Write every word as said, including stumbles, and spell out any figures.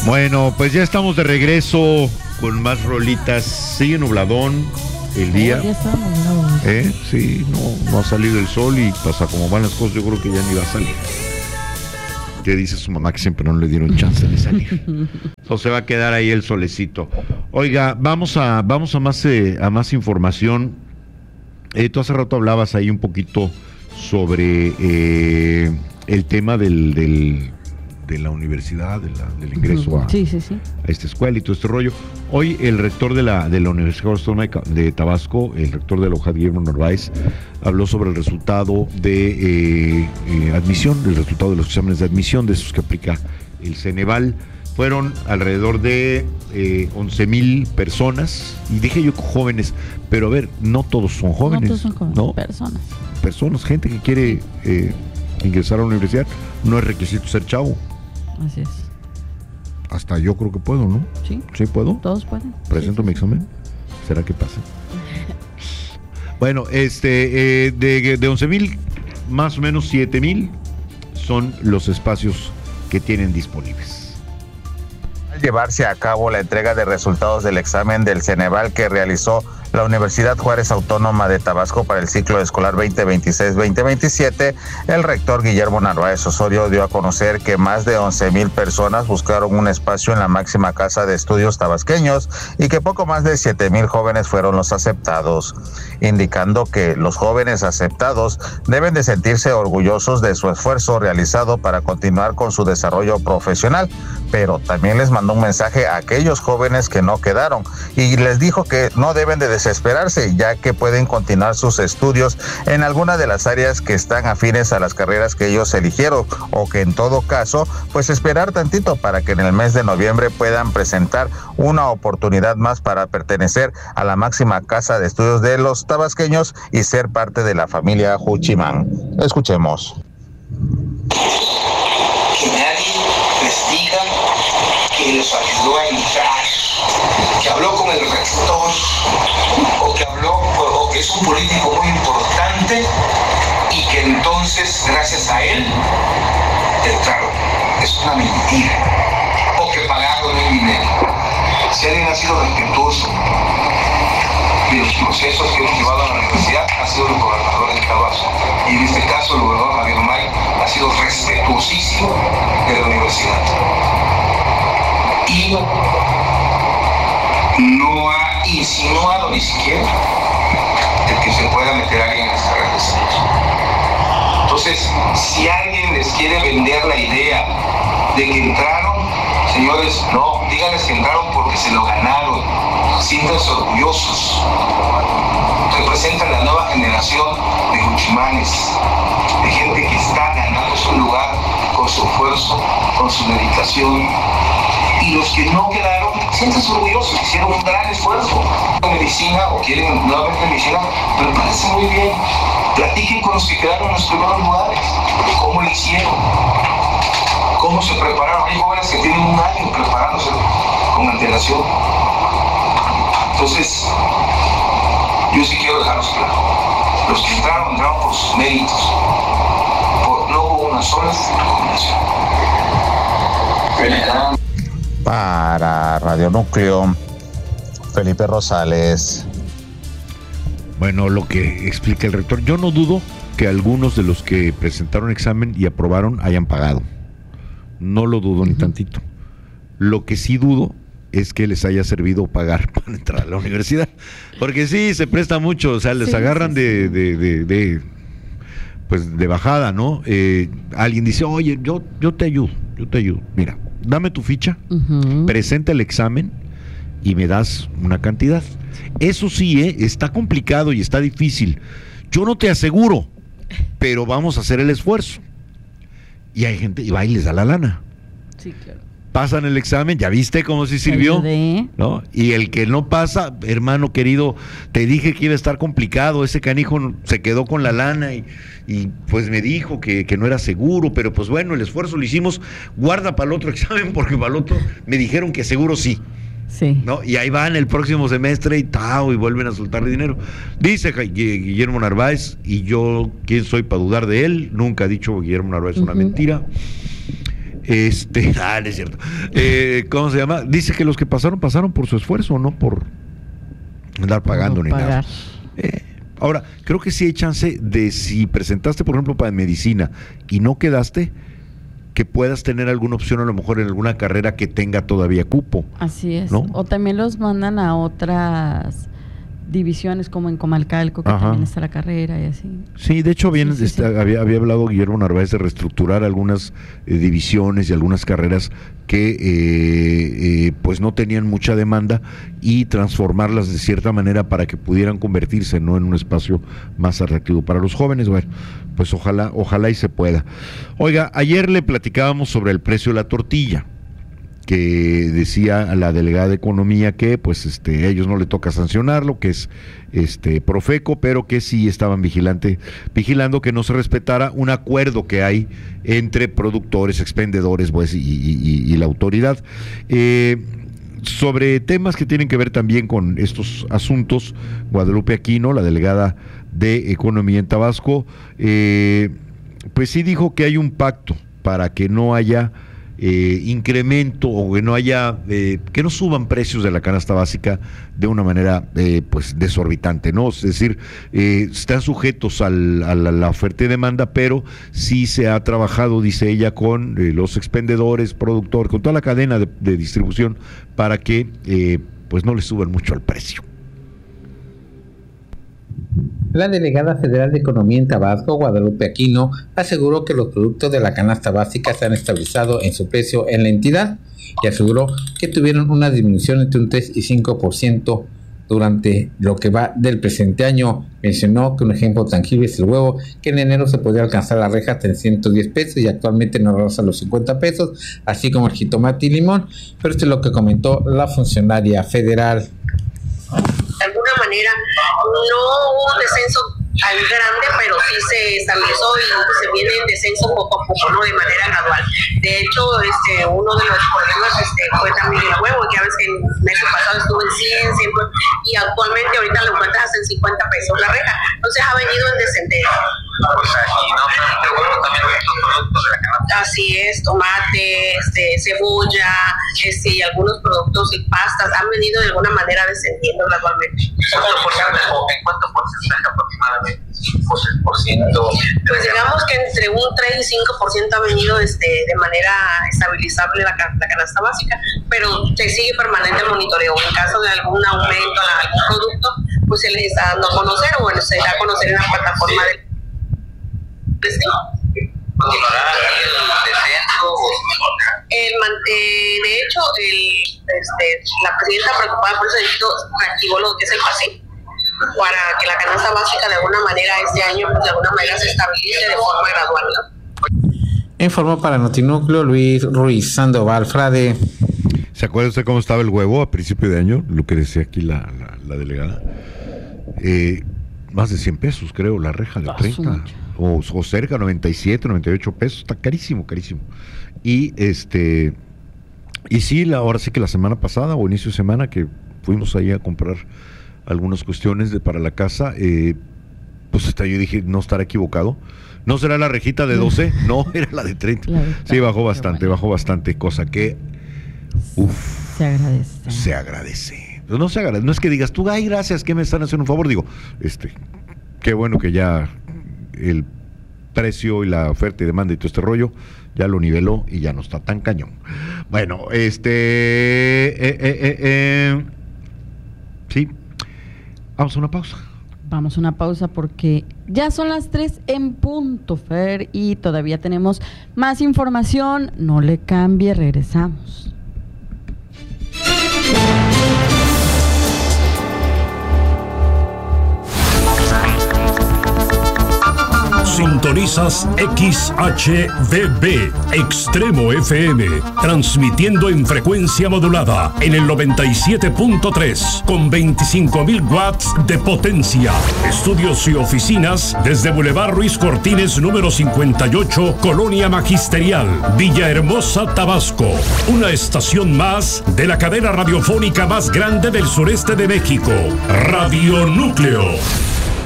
Bueno, pues ya estamos de regreso con más rolitas. Sigue nubladón el día. Ya estamos, no. ¿Eh? Sí, no, no ha salido el sol y pasa como van las cosas, yo creo que ya ni va a salir. Que dice su mamá que siempre no le dieron chance de salir. O se va a quedar ahí el solecito. Oiga, vamos a, vamos a más, eh, a más información. Eh, tú hace rato hablabas ahí un poquito sobre eh, el tema del, del de la universidad, de la, del ingreso a, sí, sí, sí. a esta escuela y todo este rollo. Hoy el rector de la, de la Universidad Autónoma de Tabasco, el rector de la U J A, Guillermo Narváez, habló sobre el resultado de eh, eh, admisión, el resultado de los exámenes de admisión, de esos que aplica el Ceneval. Fueron alrededor de eh, once mil personas, y dije yo jóvenes, pero a ver, no todos son jóvenes. No todos son jóvenes, ¿no? personas. Personas, gente que quiere eh, ingresar a la universidad, no es requisito ser chavo. Así es. Hasta yo creo que puedo, ¿no? Sí. ¿Sí puedo? Todos pueden. ¿Presento sí, mi sí, examen? ¿Será que pasa? Bueno, este, eh, de, de once mil, más o menos siete mil son los espacios que tienen disponibles. Llevarse a cabo la entrega de resultados del examen del Ceneval que realizó la Universidad Juárez Autónoma de Tabasco para el ciclo escolar veinte veintiséis veinte veintisiete, el rector Guillermo Narváez Osorio dio a conocer que más de once mil personas buscaron un espacio en la máxima casa de estudios tabasqueños y que poco más de siete mil jóvenes fueron los aceptados, indicando que los jóvenes aceptados deben de sentirse orgullosos de su esfuerzo realizado para continuar con su desarrollo profesional, pero también les mandó un mensaje a aquellos jóvenes que no quedaron y les dijo que no deben de desesperarse, ya que pueden continuar sus estudios en alguna de las áreas que están afines a las carreras que ellos eligieron, o que en todo caso, pues esperar tantito para que en el mes de noviembre puedan presentar una oportunidad más para pertenecer a la máxima casa de estudios de los tabasqueños y ser parte de la familia Juchimán. Escuchemos. Que nadie les diga que les ayudó a entrar, que habló con el rector, o que habló, o que es un político muy importante, y que entonces, gracias a él, entraron. Es una mentira. O que pagaron el dinero. Si alguien ha sido respetuoso de los procesos que hemos llevado a la universidad, ha sido el gobernador de Tabasco. Y en este caso, el gobernador Javier May ha sido respetuosísimo de la universidad. Y no ha insinuado ni siquiera de que se pueda meter a alguien en esta red de estudios. Entonces, si alguien les quiere vender la idea de que entraron, señores, no, díganles que entraron porque se lo ganaron, siéntanse orgullosos. Representan la nueva generación de juchimanes, de gente que está ganando su lugar con su esfuerzo, con su dedicación. Y los que no quedaron, siéntanse orgullosos, hicieron un gran esfuerzo. En medicina, o quieren nuevamente medicina, prepárense muy bien. Platiquen con los que quedaron en los primeros lugares. ¿Cómo lo hicieron? ¿Cómo se prepararon? Hay jóvenes que tienen un año preparándose con antelación. Entonces, yo sí quiero dejarlos claro. Los que entraron, entraron por sus méritos. Por, no hubo una sola recomendación. Para Radio Núcleo, Felipe Rosales. Bueno, lo que explica el rector, yo no dudo que algunos de los que presentaron examen y aprobaron hayan pagado. No lo dudo ni tantito. Lo que sí dudo es que les haya servido pagar para entrar a la universidad. Porque sí, se presta mucho, o sea, les sí, agarran sí, de, sí. de, de, de, pues de bajada, ¿no? Eh, alguien dice, oye, yo, yo te ayudo, yo te ayudo. Mira, dame tu ficha, Uh-huh. presenta el examen y me das una cantidad. Eso sí, ¿eh? Está complicado y está difícil. Yo no te aseguro, pero vamos a hacer el esfuerzo. Y hay gente, y va y les da la lana. Sí, claro. Pasan el examen, ya viste cómo sí sirvió, Ayudé. ¿no? Y el que no pasa, hermano querido, te dije que iba a estar complicado, ese canijo se quedó con la lana y, y pues me dijo que, que no era seguro, pero pues bueno, el esfuerzo lo hicimos, guarda para el otro examen porque para el otro me dijeron que seguro sí. Sí. ¿No? Y ahí van el próximo semestre y tao, y vuelven a soltarle dinero. Dice Guillermo Narváez, y yo, ¿quién soy para dudar de él? Nunca ha dicho Guillermo Narváez una Uh-huh. mentira. Este, ah, no es cierto. Eh, ¿Cómo se llama? Dice que los que pasaron, pasaron por su esfuerzo, no por andar pagando Por ni pagar. nada. Eh, ahora, creo que sí hay chance de, si presentaste, por ejemplo, para medicina y no quedaste, que puedas tener alguna opción a lo mejor en alguna carrera que tenga todavía cupo. Así es. ¿No? O también los mandan a otras divisiones, como en Comalcalco, que Ajá. también está la carrera y así. Sí, de hecho bien, Sí, sí, está, sí. Había, había hablado Guillermo Narváez de reestructurar algunas eh, divisiones y algunas carreras que eh, eh, pues no tenían mucha demanda y transformarlas de cierta manera para que pudieran convertirse, ¿no?, en un espacio más atractivo para los jóvenes. Bueno, pues ojalá, ojalá y se pueda. Oiga, ayer le platicábamos sobre el precio de la tortilla, que decía a la delegada de Economía que pues este a ellos no le toca sancionarlo, que es este Profeco, pero que sí estaban vigilante, vigilando que no se respetara un acuerdo que hay entre productores, expendedores, pues, y, y, y la autoridad. Eh, sobre temas que tienen que ver también con estos asuntos, Guadalupe Aquino, la delegada de Economía en Tabasco, eh, pues sí dijo que hay un pacto para que no haya Eh, incremento o que no haya, eh, que no suban precios de la canasta básica de una manera eh, pues desorbitante, ¿no? Es decir, eh, están sujetos al, a la, la oferta y demanda, pero sí se ha trabajado, dice ella, con eh, los expendedores, productores, con toda la cadena de, de distribución para que eh, pues no le suban mucho al precio. La delegada federal de Economía en Tabasco, Guadalupe Aquino, aseguró que los productos de la canasta básica se han estabilizado en su precio en la entidad y aseguró que tuvieron una disminución entre un tres y cinco por ciento durante lo que va del presente año. Mencionó que un ejemplo tangible es el huevo, que en enero se podía alcanzar la reja trescientos diez pesos y actualmente no roza los cincuenta pesos, así como el jitomate y limón, pero esto es lo que comentó la funcionaria federal. De alguna manera no hubo un descenso tan grande, pero sí se estabilizó y se viene en descenso poco a poco, ¿no?, de manera gradual. De hecho, este, uno de los problemas este, fue también el huevo, que a veces el mes pasado estuvo en cien, cien, y actualmente ahorita lo encuentras en cincuenta pesos la reja. Entonces ha venido en descendencia. O sea, y no solamente huevo, también estos productos de la canasta. Así es, tomate, este, cebolla, este, y algunos productos y pastas han venido de alguna manera descendiendo gradualmente. ¿Cuánto porcentaje, en cuánto porcentaje aproximadamente? cinco por ciento. Pues digamos que entre un tres y cinco por ciento ha venido este, de manera estabilizable la, la canasta básica, pero se sigue permanente monitoreo. En caso de algún aumento a algún producto, pues se les está dando a conocer, o bueno, se da a conocer en la plataforma del destino. ¿Continuará el descenso o El, eh, de hecho, el, este, la presidenta, preocupada por eso, reactivó lo que es el PASI, para que la canasta básica de alguna manera este año, pues, de alguna manera se estabilice de forma gradual, ¿no? Informó para Notinúcleo Luis Ruiz Sandoval Frade. ¿Se acuerda usted cómo estaba el huevo a principio de año? Lo que decía aquí la, la, la delegada. Eh, más de cien pesos, creo, la reja de treinta. O, o cerca, noventa y siete, noventa y ocho pesos. Está carísimo, carísimo. Y este y sí, la, ahora sí que la semana pasada o inicio de semana que fuimos ahí a comprar algunas cuestiones de, para la casa, eh, pues hasta yo dije, no estará equivocado. ¿No será la rejita de doce? No, era la de treinta. La de sí, bajó bastante, bajó bastante, cosa que uf, se agradece. Se agradece. No se agradece, no es que digas tú, ay, gracias, que me están haciendo un favor. Digo, este, qué bueno que ya el precio y la oferta y demanda y todo este rollo ya lo niveló y ya no está tan cañón. Bueno, este eh, eh, eh, eh, sí, vamos a una pausa. Vamos a una pausa porque ya son las tres en punto, Fer, y todavía tenemos más información. No le cambie, regresamos. Sintonizas X H D B, Extremo F M, transmitiendo en frecuencia modulada en el noventa y siete punto tres, con veinticinco mil watts de potencia. Estudios y oficinas desde Boulevard Ruiz Cortines, número cincuenta y ocho, Colonia Magisterial, Villahermosa, Tabasco. Una estación más de la cadena. cadena radiofónica más grande del sureste de México, Radio Núcleo.